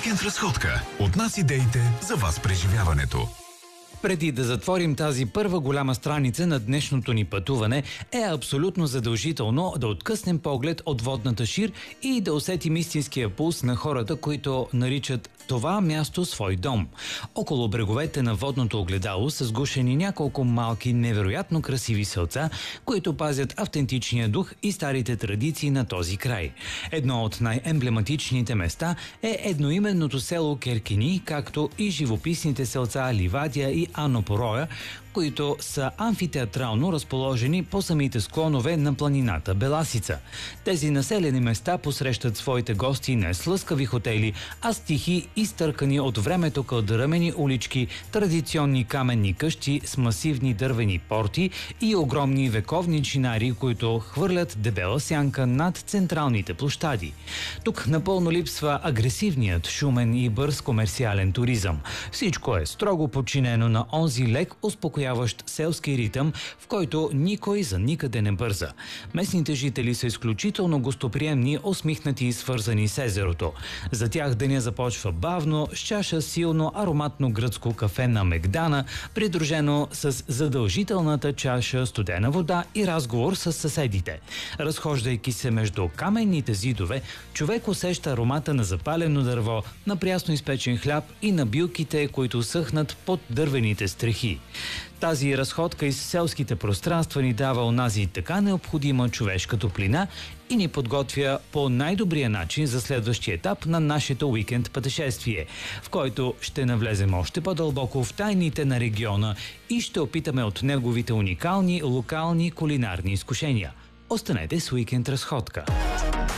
Уикенд разходка. От нас идеите за вас преживяването. Преди да затворим тази първа голяма страница на днешното ни пътуване, е абсолютно задължително да откъснем поглед от водната шир и да усетим истинския пулс на хората, които наричат това място свой дом. Около бреговете на водното огледало са сгушени няколко малки, невероятно красиви селца, които пазят автентичния дух и старите традиции на този край. Едно от най-емблематичните места е едноименното село Керкини, както и живописните селца Ливадия и Анопороя, които са амфитеатрално разположени по самите склонове на планината Беласица. Тези населени места посрещат своите гости не с лъскави хотели, а с тихи, изтъркани от времето кълдъръмени улички, традиционни каменни къщи с масивни дървени порти и огромни вековни чинари, които хвърлят дебела сянка над централните площади. Тук напълно липсва агресивният, шумен и бърз комерциален туризъм. Всичко е строго подчинено на онзи лек, успокояващ селски ритъм, в който никой за никъде не бърза. Местните жители са изключително гостоприемни, усмихнати и свързани с езерото. За тях деня започва бавно, с чаша силно ароматно гръцко кафе на Мегдана, придружено с задължителната чаша студена вода и разговор с съседите. Разхождайки се между каменните зидове, човек усеща аромата на запалено дърво, на прясно изпечен хляб и на билките, които съхнат под дървените стрехи. Тази разходка из селските пространства ни дава онази така необходима човешка топлина и ни подготвя по най-добрия начин за следващия етап на нашето уикенд пътешествие, в който ще навлезем още по-дълбоко в тайните на региона и ще опитаме от неговите уникални локални кулинарни изкушения. Останете с уикенд разходка.